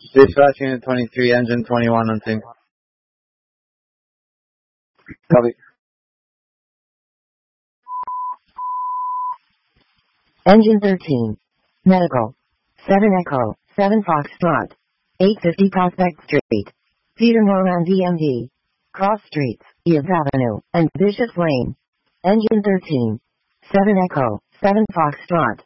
Dispatch Unit 23, Engine 21 on scene. Copy. Engine 13. Medical. 7 Echo, 7 Foxtrot. 850 Prospect Street. Peter Moran DMV. Cross Streets, Eaves Avenue, and Bishop Lane. Engine 13. 7 Echo, 7 Foxtrot.